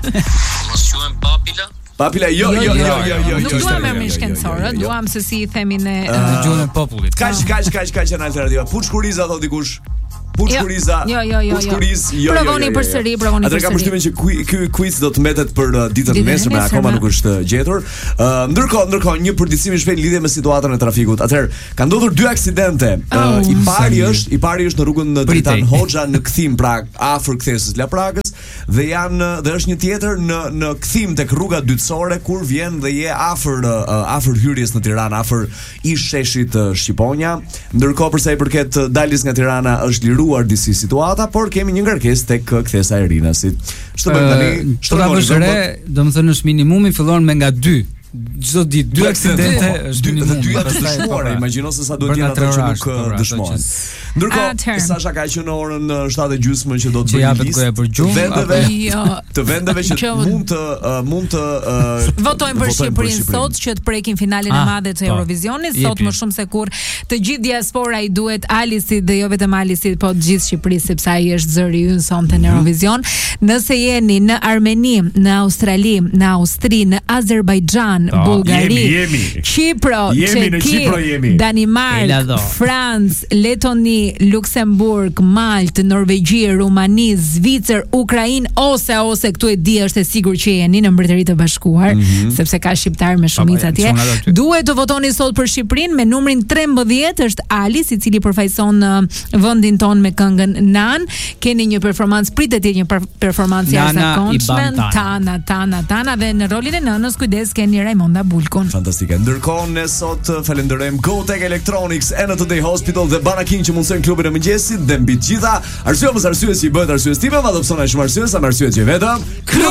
Mos quhen Papila? Papila, jo. Nuk duam emrin shkencor, duam se si I themi ne gjuhën e popullit. Kaq në alternativa. Puçkuriza thot dikush. Puçkuriza. Puçkuriz. Provoni përsëri. Atë kam përshtypjen që ky quiz do të mbetet për ditën e nesërme, akoma nuk është gjetur. Ndërkohë, një përditësim I shpejt lidhje me situatën e trafikut. Atëherë, ka ndodhur 2 aksidente. I pari është në rrugën Dritan Hoxha në kthim pra afër kthesës Laprakës dhe është një tjetër në kthim tek rruga dytësore kur vjen dhe je afër hyrjes në Tiranë, afër ish sheshit Shqiponja. Ndërkohë për sa I përket daljes nga Tirana është liruar disi situata, por kemi një ngarkesë tek kthesa e Rinasit. Ç'të bëjmë tani? Domethënë është minimumi, fillon me nga 2. Çdo ditë 2 aksidente është minimum. 2 janë të dëshmuara, imagjino se sa duhet të jenë ato që nuk dëshmohen. Ndërkohë, Sasha ka qenë në orën 7:30 që do të bëjë listë të vendeve që mund të votojnë për Shqipërinë sot që të prekin finalen e madhe të Eurovisionit, sot më shumë se kur të gjithë diaspora I duhet Alisit dhe jo vetëm Alisit, po të gjithë Shqipërisë sepse ai është zëri ynë sonte në Eurovision. Nëse jeni në Armeni, në Australi, në Austri, në Azerbajxhan, Bullgari, Kipro, Çeki, Danimark, Francë, Letoni, Luksemburg, Maltë, Norvegji, Rumani, Zvicër, Ukrainë ose këtu e di është e sigurt që jeni në Mbretërinë e Bashkuar, sepse ka shqiptar me shumicë atje. Duhet të votoni sot për Shqipërinë me numrin 13 është Alis, I cili përfaqëson vendin ton me këngën Nan. Keni një performancë, pritet të jetë një performancë jashtëzakonshme. Tana dhe në rolin e nënës kujdes keni Raimonda Bulkun. Fantastike. Ndërkohë ne sot falenderojmë GoTech Electronics, Anna Today Hospital dhe Banaking që mundson klubin e mëngjesit dhe mbi të gjitha arsye që I bëhet arsye time, madje opsiona shumë arsye sa arsye që vetëm